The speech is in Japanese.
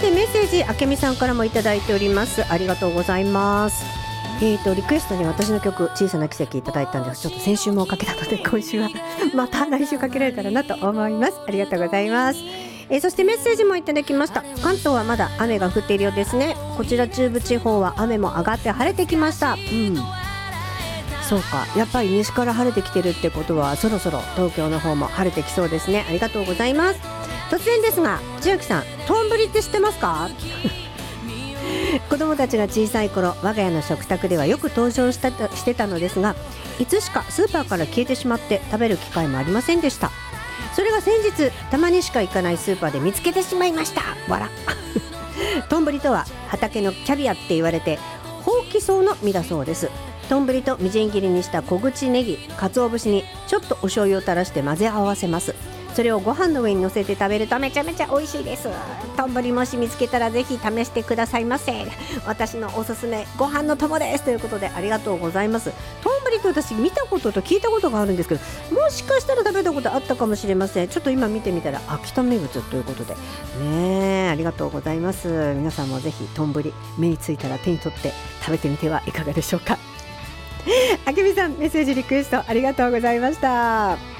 してメッセージあけみさんからもいただいております。ありがとうございます。リクエストに私の曲小さな奇跡いただいたんです。ちょっと先週もかけたので今週はまた来週かけられたらなと思います。ありがとうございます。そしてメッセージもいただきました。関東はまだ雨が降っているようですね。こちら中部地方は雨も上がって晴れてきました。そうか、やっぱり西から晴れてきてるってことはそろそろ東京の方も晴れてきそうですね。ありがとうございます。突然ですが千秋さん、トンブリって知ってますか？子供たちが小さい頃、我が家の食卓ではよく登場してたのですが、いつしかスーパーから消えてしまって食べる機会もありませんでした。それが先日、たまにしか行かないスーパーで見つけてしまいました。わらトンブリとは畑のキャビアって言われて、ほうき草の実だそうです。トンブリとみじん切りにした小口ネギ、鰹節にちょっとお醤油を垂らして混ぜ合わせます。それをご飯の上に乗せて食べるとめちゃめちゃ美味しいです。トンブリもし見つけたらぜひ試してくださいませ。私のおすすめご飯の友ですということで、ありがとうございます。トンブリって私見たことと聞いたことがあるんですけど、もしかしたら食べたことあったかもしれません。ちょっと今見てみたら秋田名物ということでね、ありがとうございます。皆さんもぜひトンブリ目についたら手に取って食べてみてはいかがでしょうか。あけみさん、メッセージリクエストありがとうございました。